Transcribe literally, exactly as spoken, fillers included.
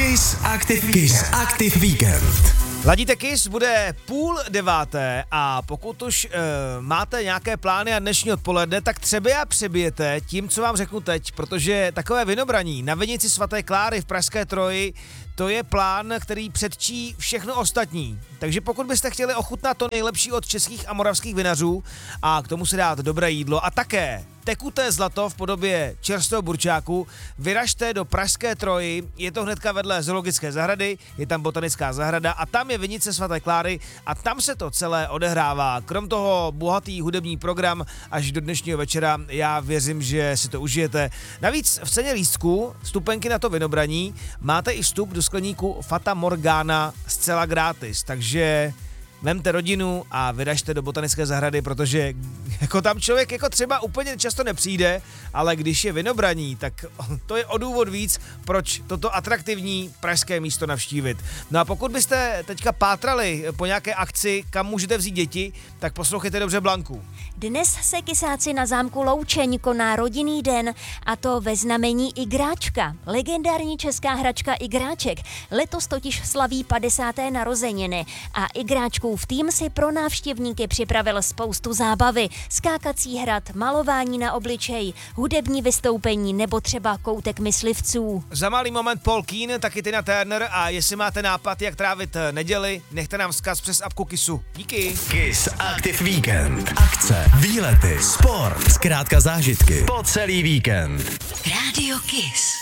Kiss Active Kiss Active Weekend. Ladíte Kiss, bude půl deváté a pokud už e, máte nějaké plány na dnešní odpoledne, tak třeba já přebijete tím, co vám řeknu teď, protože takové vinobraní na vinici svaté Kláry v Pražské Troji, to je plán, který předčí všechno ostatní. Takže pokud byste chtěli ochutnat to nejlepší od českých a moravských vinařů a k tomu si dát dobré jídlo a také tekuté zlato v podobě čerstvého burčáku, vyražte do Pražské Troji, je to hnedka vedle zoologické zahrady, je tam botanická zahrada a tam je vinice svaté Kláry a tam se to celé odehrává. Krom toho bohatý hudební program až do dnešního večera, já věřím, že si to užijete. Navíc v ceně lístku, vstupenky na to vinobraní, máte i vstup do skleníku Fata Morgana zcela gratis, takže vemte rodinu a vyražte do botanické zahrady, protože jako tam člověk jako třeba úplně často nepřijde, ale když je vinobraní, tak to je o důvod víc, proč toto atraktivní pražské místo navštívit. No a pokud byste teďka pátrali po nějaké akci, kam můžete vzít děti, tak poslouchejte dobře Blanku. Dnes se kysáci na zámku Loučeň koná rodinný den, a to ve znamení Igráčka. Legendární česká hračka Igráček letos totiž slaví padesáté narozeniny a Igráčkův tým si pro návštěvníky připravil spoustu zábavy, skákací hrad, malování na obličej, hudební vystoupení nebo třeba koutek myslivců. Za malý moment Paul Keane, taky Tina Turner a jestli máte nápad, jak trávit neděli, nechte nám vzkaz přes apku Kissu. Díky. Kiss Active Weekend. Akce, výlety, sport, zkrátka zážitky po celý víkend. Rádio Kiss.